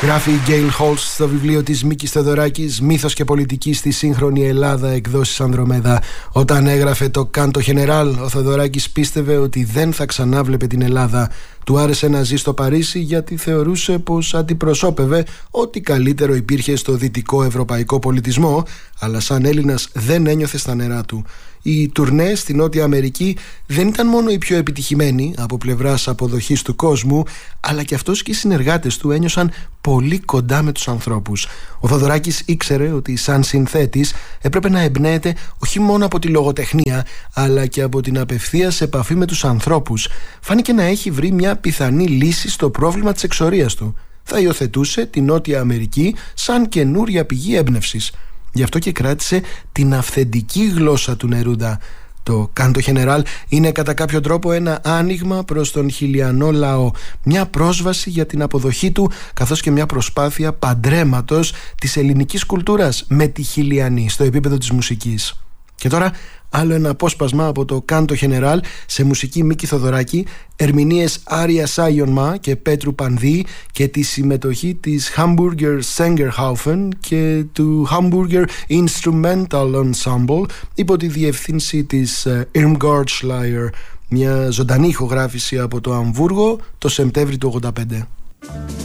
Γράφει η Γκέιλ Χόλτς στο βιβλίο της Μίκης Θεοδωράκης «Μύθος και πολιτική στη σύγχρονη Ελλάδα», εκδόσεις Ανδρομέδα. Όταν έγραφε το Κάντο Γενεράλ, ο Θεοδωράκης πίστευε ότι δεν θα ξανάβλεπε την Ελλάδα. Του άρεσε να ζει στο Παρίσι γιατί θεωρούσε πως αντιπροσώπευε ό,τι καλύτερο υπήρχε στο δυτικό ευρωπαϊκό πολιτισμό, αλλά σαν Έλληνας δεν ένιωθε στα νερά του. Η τουρνέ στη Νότια Αμερική δεν ήταν μόνο η πιο επιτυχημένη από πλευράς αποδοχής του κόσμου, αλλά και αυτός και οι συνεργάτες του ένιωσαν πολύ κοντά με τους ανθρώπους. Ο Θεοδωράκης ήξερε ότι σαν συνθέτης έπρεπε να εμπνέεται όχι μόνο από τη λογοτεχνία, αλλά και από την απευθείας επαφή με τους ανθρώπους. Φάνηκε να έχει βρει μια πιθανή λύση στο πρόβλημα της εξορίας του. Θα υιοθετούσε τη Νότια Αμερική σαν καινούρια πηγή έμπνευσης. Γι' αυτό και κράτησε την αυθεντική γλώσσα του Νερούντα. Το Κάντο Γενεράλ είναι κατά κάποιο τρόπο ένα άνοιγμα προς τον χιλιανό λαό, μια πρόσβαση για την αποδοχή του, καθώς και μια προσπάθεια παντρέματος της ελληνικής κουλτούρας με τη χιλιανή στο επίπεδο της μουσικής. Και τώρα άλλο ένα απόσπασμα από το Κάντο Γενεράλ σε μουσική Μίκη Θεοδωράκη, ερμηνείες Άρια Σάγιονμα και Πέτρου Πανδί και τη συμμετοχή της Hamburger Sängerhaufen και του Hamburger Instrumental Ensemble υπό τη διευθύνση της Irmgard Schleier. Μια ζωντανή ηχογράφηση από το Αμβούργο το Σεπτέμβρη του 1985.